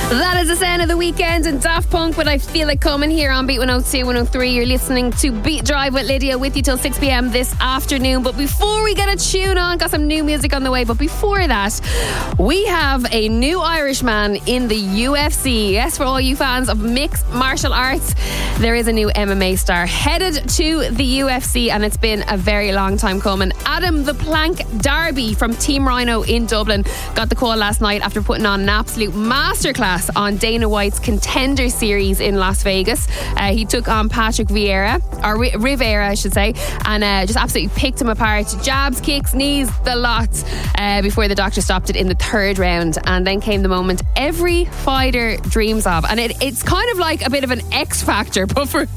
That is the sound of the weekend and Daft Punk, but I feel it coming here on Beat 102, 103. You're listening to Beat Drive with Lydia, with you till 6 p.m. this afternoon. But before we get a tune on, got some new music on the way. But before that, we have a new Irishman in the UFC. Yes, for all you fans of mixed martial arts, there is a new MMA star headed to the UFC, and it's been a very long time coming. Adam the Plank Darby from Team Rhino in Dublin got the call last night after putting on an absolute masterclass on Dana White's Contender Series in Las Vegas. He took on Patrick Rivera, I should say, and just absolutely picked him apart. Jabs, kicks, knees, the lot, before the doctor stopped it in the third round. And then came the moment every fighter dreams of, and it's kind of like a bit of an X factor, but for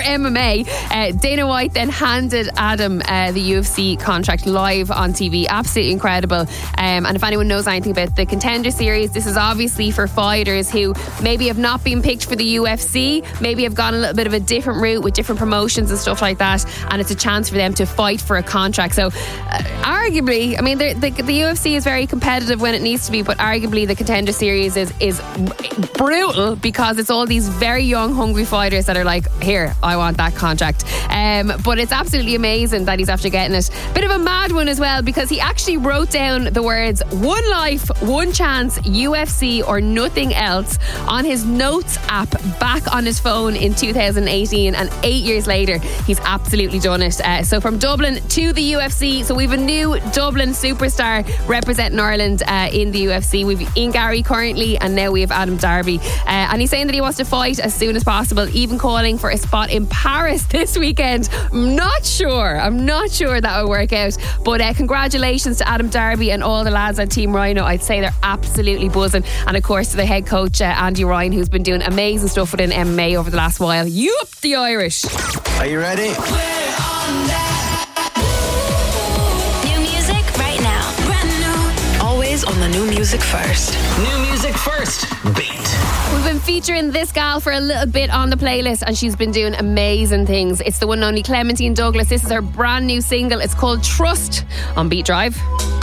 MMA. Dana White then handed Adam the UFC contract live on TV. Absolutely incredible. And if anyone knows anything about the Contender Series, this is obviously for fighters who maybe have not been picked for the UFC, maybe have gone a little bit of a different route with different promotions and stuff like that, and it's a chance for them to fight for a contract. So arguably, I mean, the UFC is very competitive when it needs to be, but arguably the Contender Series is brutal because it's all these very young, hungry fighters that are like, here, I want that contract. But it's absolutely amazing that he's after getting it. Bit of a mad one as well, because he actually wrote down the words "one life, one chance, UFC or nothing else" on his notes app back on his phone in 2018, and 8 years later he's absolutely done it. So from Dublin to the UFC, so we've a new Dublin superstar representing Ireland in the UFC. We've Ian Garry currently, and now we have Adam Darby, and he's saying that he wants to fight as soon as possible, even calling for a spot in Paris this weekend. I'm not sure that will work out, but congratulations to Adam Darby and all the lads on Team Rhino. I'd say they're absolutely buzzing, and of course to the head coach Andy Ryan, who's been doing amazing stuff within MMA over the last while. Yup, the Irish. Are you ready? New music right now. Brand new. Always on the new music first. New music first. Beat. We've been featuring this gal for a little bit on the playlist, and she's been doing amazing things. It's the one and only Clementine Douglas. This is her brand new single. It's called Trust on Beat Drive.